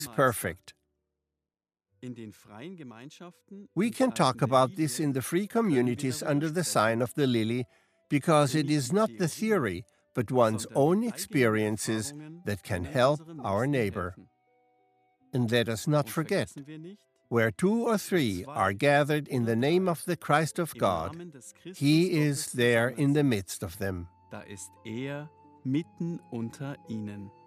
perfect. We can talk about this in the free communities under the sign of the lily because it is not the theory, but one's own experiences that can help our neighbor. And let us not forget, where two or three are gathered in the name of the Christ of God, He is there in the midst of them. Da ist er mitten unter ihnen.